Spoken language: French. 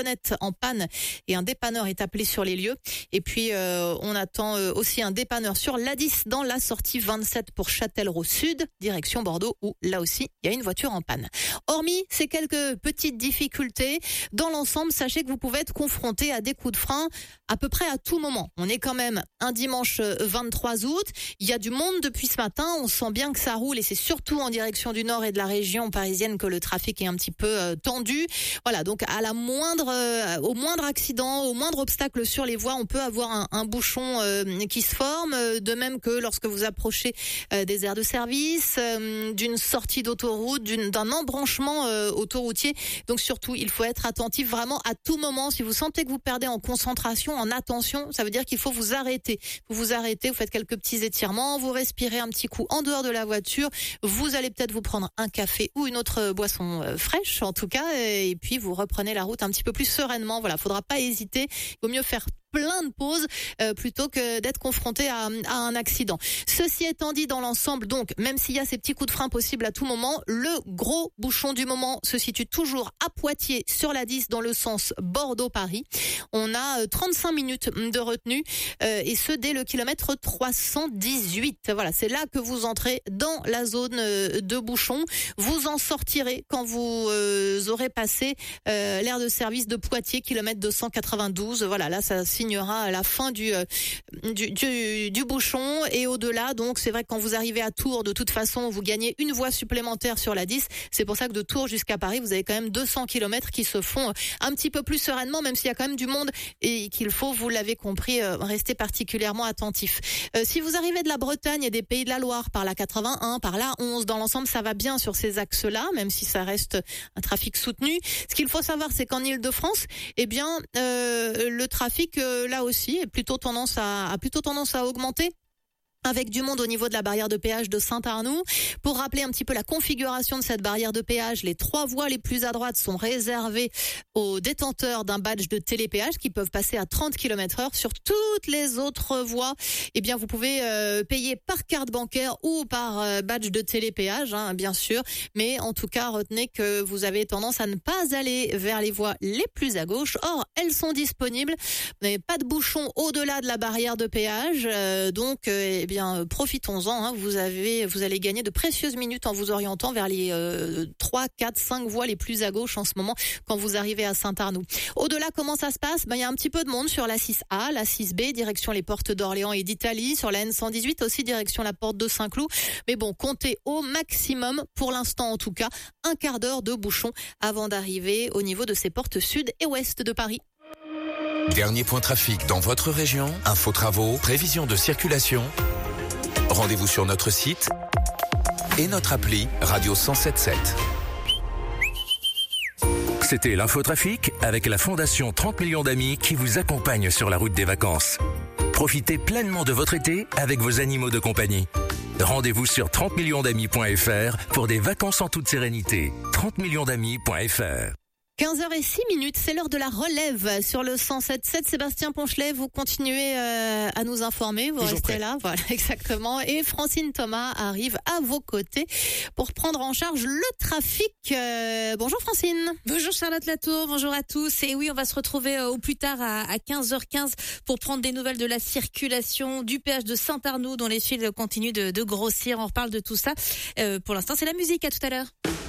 fourgonnette en panne et un dépanneur est appelé sur les lieux. Et puis on attend aussi un dépanneur sur l'A10 dans la sortie 27 pour Châtellerault Sud, direction Bordeaux, où là aussi il y a une voiture en panne. Hormis ces quelques petites difficultés, dans l'ensemble, sachez que vous pouvez être confronté à des coups de frein à peu près à tout moment. On est quand même un dimanche 23 août. Il y a du monde depuis ce matin. On sent bien que ça roule et c'est surtout en direction du nord et de la région parisienne que le trafic est un petit peu tendu. Voilà, donc à la au moindre accident, au moindre obstacle sur les voies, on peut avoir un bouchon qui se forme. De même que lorsque vous approchez des aires de service, d'une sortie d'autoroute, d'un embranchement autoroutier. Donc surtout, il faut être attentif vraiment à tout moment. Si vous sentez que vous perdez en concentration, en attention, ça veut dire qu'il faut vous arrêter. Vous arrêtez, vous faites quelques petits étirements, vous respirez un petit coup en dehors de la voiture. Vous allez peut-être vous prendre un café ou une autre boisson fraîche, en tout cas, et puis vous reprenez la route un petit peu plus sereinement. Voilà, faudra pas hésiter. Il vaut mieux faire plein de pauses plutôt que d'être confronté à un accident. Ceci étant dit, dans l'ensemble, donc, même s'il y a ces petits coups de frein possibles à tout moment, le gros bouchon du moment se situe toujours à Poitiers sur la 10 dans le sens Bordeaux-Paris. On a 35 minutes de retenue et ce dès le kilomètre 318. Voilà, c'est là que vous entrez dans la zone de bouchon. Vous en sortirez quand vous aurez passé l'aire de service de Poitiers, kilomètre 292. Voilà, là ça signera à la fin du bouchon et au-delà. Donc c'est vrai que quand vous arrivez à Tours, de toute façon, vous gagnez une voie supplémentaire sur la 10. C'est pour ça que de Tours jusqu'à Paris, vous avez quand même 200 km qui se font un petit peu plus sereinement, même s'il y a quand même du monde et qu'il faut, vous l'avez compris, rester particulièrement attentif. Si vous arrivez de la Bretagne et des Pays de la Loire, par la 81, par la 11, dans l'ensemble, ça va bien sur ces axes-là, même si ça reste un trafic soutenu. Ce qu'il faut savoir, c'est qu'en Île-de-France, eh bien, le trafic là aussi a plutôt tendance à augmenter, avec du monde au niveau de la barrière de péage de Saint-Arnoux. Pour rappeler un petit peu la configuration de cette barrière de péage, les 3 voies les plus à droite sont réservées aux détenteurs d'un badge de télépéage qui peuvent passer à 30 km/h. Sur toutes les autres voies, eh bien, vous pouvez payer par carte bancaire ou par badge de télépéage, hein, bien sûr. Mais en tout cas, retenez que vous avez tendance à ne pas aller vers les voies les plus à gauche. Or, elles sont disponibles. Vous n'avez pas de bouchon au-delà de la barrière de péage. Donc, eh bien, profitons-en. Hein. Vous allez gagner de précieuses minutes en vous orientant vers les 3, 4, 5 voies les plus à gauche en ce moment quand vous arrivez à Saint-Arnoux. Au-delà, comment ça se passe ? Il y a un petit peu de monde sur la 6A, la 6B, direction les portes d'Orléans et d'Italie, sur la N118 aussi, direction la porte de Saint-Cloud. Mais bon, comptez au maximum, pour l'instant en tout cas, un quart d'heure de bouchon avant d'arriver au niveau de ces portes sud et ouest de Paris. Dernier point trafic dans votre région, info travaux, prévision de circulation. Rendez-vous sur notre site et notre appli Radio 107.7. C'était l'infotrafic avec la Fondation 30 millions d'amis qui vous accompagne sur la route des vacances. Profitez pleinement de votre été avec vos animaux de compagnie. Rendez-vous sur 30millionsdamis.fr pour des vacances en toute sérénité. 30millionsdamis.fr. 15h06, c'est l'heure de la relève sur le 107.7. Sébastien Ponchelet, vous continuez à nous informer, vous restez là, voilà, exactement. Et Francine Thomas arrive à vos côtés pour prendre en charge le trafic. Bonjour Francine. Bonjour Charlotte Latour, bonjour à tous. Et oui, on va se retrouver au plus tard à 15h15 pour prendre des nouvelles de la circulation du péage de Saint-Arnoux dont les files continuent de grossir. On reparle de tout ça. Pour l'instant, c'est la musique. À tout à l'heure.